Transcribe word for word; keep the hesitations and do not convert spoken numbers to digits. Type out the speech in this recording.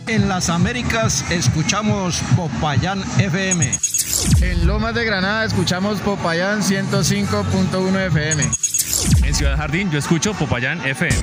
En las Américas escuchamos Popayán F M. En Lomas de Granada escuchamos Popayán ciento cinco punto uno F M. En Ciudad Jardín yo escucho Popayán F M.